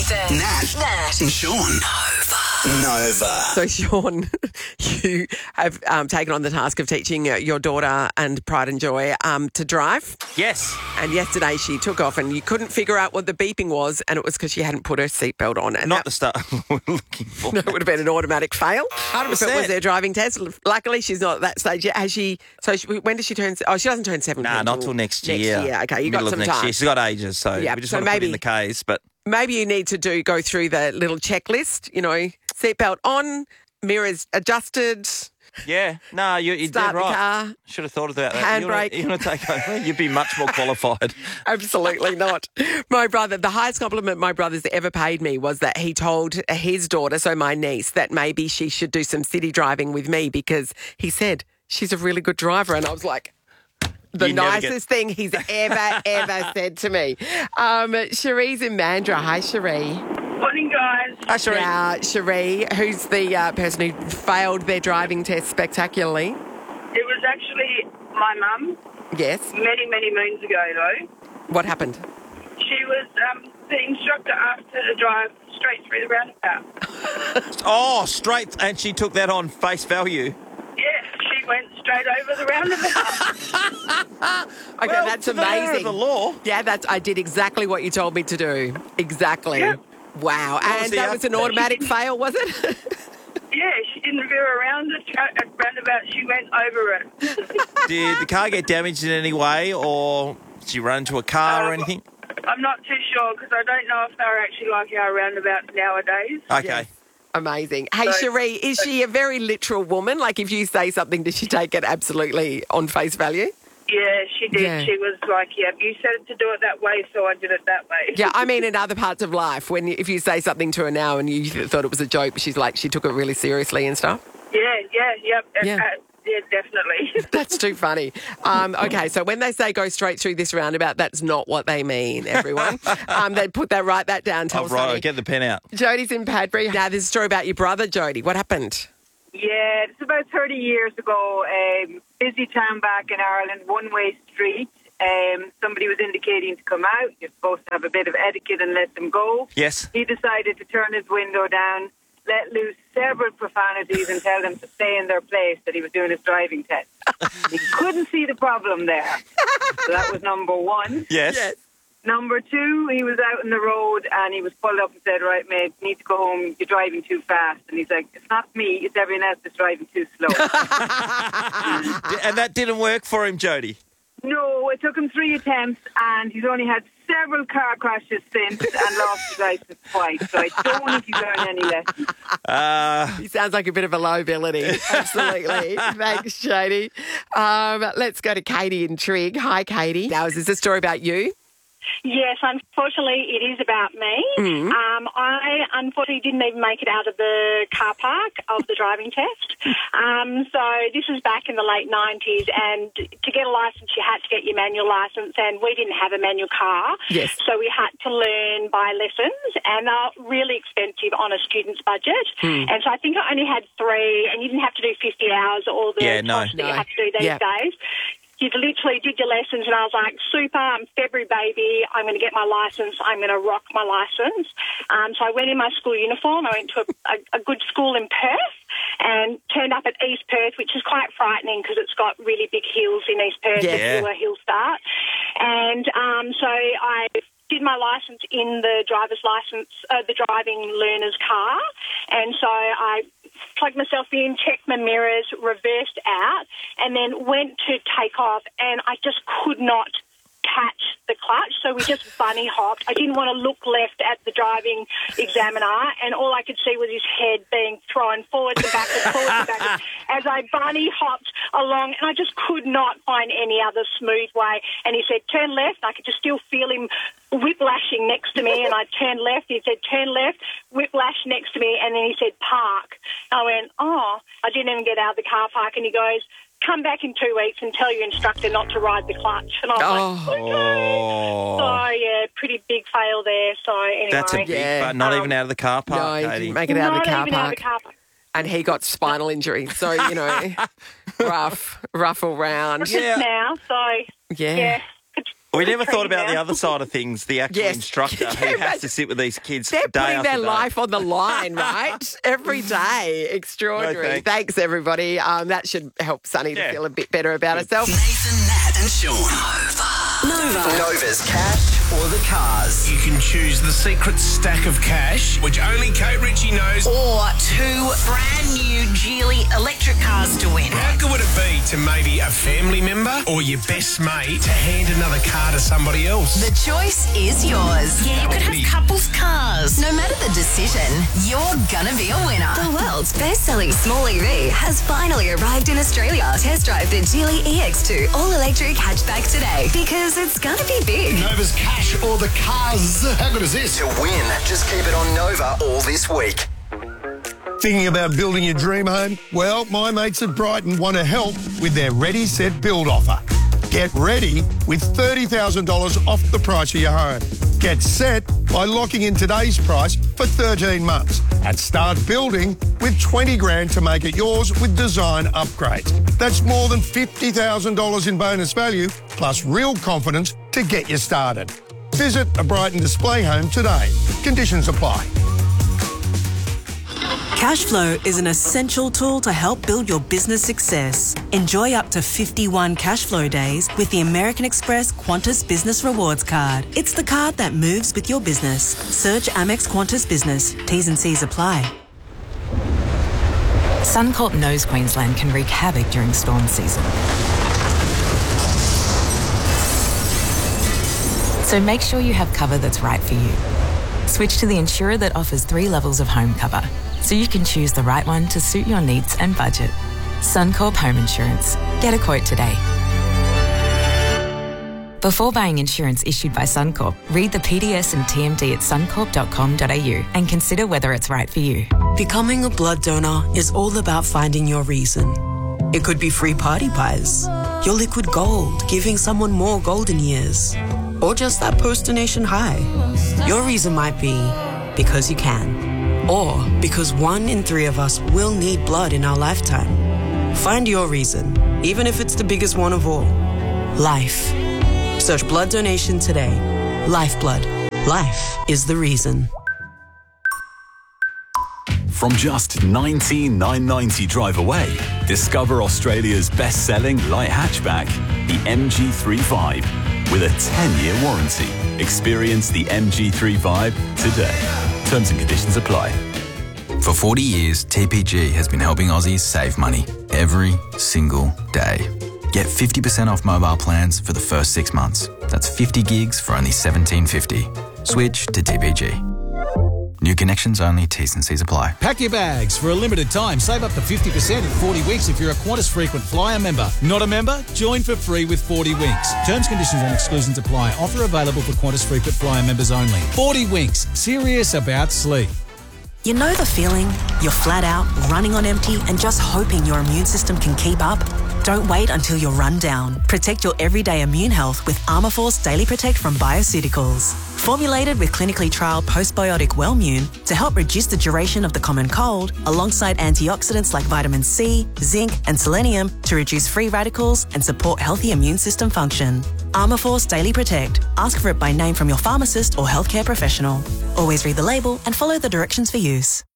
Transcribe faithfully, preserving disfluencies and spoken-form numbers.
Nathan, Nat, Nat, and Sean. Nova. So, Sean, you have um, taken on the task of teaching uh, your daughter and Pride and Joy um, to drive. Yes. And yesterday she took off and you couldn't figure out what the beeping was, and it was because she hadn't put her seatbelt on. And Not that, the stuff we're looking for. that would have been an automatic fail. one hundred percent. If it was their driving test. Luckily, she's not at that stage yet. Has she? So, she, when does she turn? Oh, she doesn't turn seventeen. Nah, not till next year. Next year. Okay, you Middle got of some next time. year. She's got ages, so Yeah, we just so want to put it maybe- in the case. But Maybe you need to do go through the little checklist. You know, seatbelt on, mirrors adjusted. yeah, no, you, you're Start dead the right. car. Should have thought of that. Handbrake. You want to take over? You'd be much more qualified. Absolutely not. My brother, the highest compliment my brother's ever paid me was that he told his daughter, so my niece, that maybe she should do some city driving with me because he said she's a really good driver. And I was like, the You never nicest thing he's ever, ever said to me. Um, Cherie's in Mandurah. Hi, Cherie. Morning, guys. Hi, Sheree. Now, Cherie, who's the uh, person who failed their driving test spectacularly? It was actually my mum Yes. many, many moons ago, though. What happened? She was, um, the instructor asked her to drive straight through the roundabout. Oh, straight. And she took that on face value. Yeah, she went straight over the roundabout. Okay, Well, that's to the letter of amazing. the law. Yeah, that's. I did exactly what you told me to do. Exactly. Yeah. Wow. was And the that was an outcome? automatic fail, was it? Yeah, she didn't veer around the tra- uh, roundabout. She went over it. Did the car get damaged in any way, or did she run into a car or Um, anything? I'm not too sure because I don't know if they're actually like our roundabouts nowadays. Okay. Yes. Amazing. Hey, So- Cherie, is she a very literal woman? Like, if you say something, does she take it absolutely on face value? Yeah, she did. Yeah. She was like, yeah, you said to do it that way, so I did it that way. Yeah, I mean, in other parts of life, when you, if you say something to her now and you th- thought it was a joke, but she's like, she took it really seriously and stuff. Yeah, yeah, yep. Yeah. Uh, yeah, definitely. That's too funny. Um, okay, so when they say go straight through this roundabout, that's not what they mean, everyone. um, they put that, write that down. Tell Oh, right. Sonny. Get the pen out. Jody's in Padbury. Now, there's a story about your brother, Jody. What happened? Yeah, it's about thirty years ago. Um, busy town back in Ireland, one-way street. Um, somebody was indicating to come out. You're supposed to have a bit of etiquette and let them go. Yes. He decided to turn his window down, let loose several profanities and tell them to stay in their place, that he was doing his driving test. He couldn't see the problem there. So that was number one. Yes. Number two, he was out on the road and he was pulled up and said, right, mate, you need to go home. You're driving too fast. And he's like, it's not me. It's everyone else that's driving too slow. And that didn't work for him, Jody. No, it took him three attempts and he's only had several car crashes since and lost his license twice. So I don't think he's learned any lessons. Uh, He sounds like a bit of a liability. Absolutely. Thanks, Jody. Um, let's go to Katie in Trigg. Hi, Katie. Now, is this a story about you? Yes, unfortunately, it is about me. Mm-hmm. Um, I unfortunately didn't even make it out of the car park of the driving test. Um, so this was back in the late nineties, and to get a licence, you had to get your manual licence, and we didn't have a manual car. Yes. So we had to learn by lessons, and they're really expensive on a student's budget. Mm. And so I think I only had three, and you didn't have to do fifty hours or all the Yeah, no. tests that No. you have to do these Yeah. days. You literally did your lessons, and I was like, super, I'm February baby, I'm going to get my licence, I'm going to rock my licence. Um, so I went in my school uniform, I went to a, a, a good school in Perth and turned up at East Perth, which is quite frightening because it's got really big hills in East Perth, Yeah. if you were a hill start. And um, so I did my licence in the driver's licence, uh, the driving learner's car, and so I plugged myself in, checked my mirrors, reversed out, and then went to take off, and I just could not catch the clutch, so we just bunny hopped. I didn't want to look left at the driving examiner, and all I could see was his head being thrown forwards and backwards, forwards and backwards, as I bunny hopped along, and I just could not find any other smooth way. And he said, turn left. I could just still feel him whiplashing next to me, and I turned left. He said, turn left, whiplash next to me, and then he said, park. I went, oh, I didn't even get out of the car park, and he goes, come back in two weeks and tell your instructor not to ride the clutch. And I was Oh. like, okay. Oh. So, yeah, pretty big fail there. So, anyway. That's a big, Yeah. but not Um, even out of the car No, park, he Katie. didn't make it out of Not the car even out of park. the car park. And he got spinal injury. So, you know, rough, rough all round. Just Yeah. now, so, Yeah. yeah. Could We never thought trained about the now. other side of things, the actual Yes. instructor Yeah, who has imagine- to sit with these kids They're day putting after their day. life on the line, right? Every day. Extraordinary. No, thanks. thanks, everybody. Um, that should help Sunny to Yeah. feel a bit better about herself. Nathan, Nat, and Sean. Nova. Nova. Nova's cash or the cars. You can choose the secret stack of cash, which only Kate Ritchie knows. Or two brand new Geely electric cars to win. How good would it be to maybe a family member or your best mate to hand another car to somebody else? The choice is yours. Yeah, you could have couples cars. No matter the decision, you're gonna be a winner. The world's best-selling small E V has finally arrived in Australia. Test drive the Geely E X two all-electric hatchback today because it's gonna be big. Nova's cash or the cars. How good is this? To win, just keep it on Nova all this week. Thinking about building your dream home? Well, my mates at Brighton want to help with their Ready, Set, Build offer. Get ready with thirty thousand dollars off the price of your home. Get set by locking in today's price for thirteen months and start building with twenty grand to make it yours with design upgrades. That's more than fifty thousand dollars in bonus value plus real confidence to get you started. Visit a Brighton display home today. Conditions apply. Cashflow is an essential tool to help build your business success. Enjoy up to fifty-one Cashflow days with the American Express Qantas Business Rewards Card. It's the card that moves with your business. Search Amex Qantas Business. T's and C's apply. Suncorp knows Queensland can wreak havoc during storm season. So make sure you have cover that's right for you. Switch to the insurer that offers three levels of home cover, so you can choose the right one to suit your needs and budget. Suncorp Home Insurance. Get a quote today. Before buying insurance issued by Suncorp, read the P D S and T M D at suncorp dot com dot a u and consider whether it's right for you. Becoming a blood donor is all about finding your reason. It could be free party pies, your liquid gold, giving someone more golden years, or just that post-donation high. Your reason might be because you can, or because one in three of us will need blood in our lifetime. Find your reason, even if it's the biggest one of all. Life. Search blood donation today. Lifeblood. Life is the reason. From just nineteen thousand nine hundred ninety drive away, discover Australia's best-selling light hatchback, the M G three Vibe, with a ten-year warranty. Experience the M G three Vibe today. Terms and conditions apply. For forty years, T P G has been helping Aussies save money every single day. Get fifty percent off mobile plans for the first six months. That's fifty gigs for only seventeen fifty. Switch to T P G. New connections only, T's and C's apply. Pack your bags for a limited time. Save up to fifty percent in forty weeks if you're a Qantas Frequent Flyer member. Not a member? Join for free with forty winks. Terms, conditions and exclusions apply. Offer available for Qantas Frequent Flyer members only. forty winks. Serious about sleep. You know the feeling? You're flat out, running on empty, and just hoping your immune system can keep up? Don't wait until you're run down. Protect your everyday immune health with Armourforce Daily Protect from Bioceuticals. Formulated with clinically trialled postbiotic Wellmune to help reduce the duration of the common cold, alongside antioxidants like vitamin C, zinc, and selenium to reduce free radicals and support healthy immune system function. Armourforce Daily Protect. Ask for it by name from your pharmacist or healthcare professional. Always read the label and follow the directions for use.